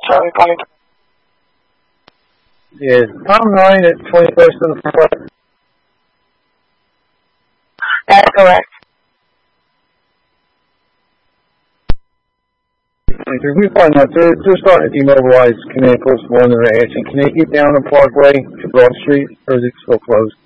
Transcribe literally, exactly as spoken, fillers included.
Charlie Point. Is Tom nine at twenty-first and the fourth? That's correct. If we find out they're, they're starting to demobilize Canadian Coast one and they're asking, can they get down on Parkway to Broad Street, or is it still closed?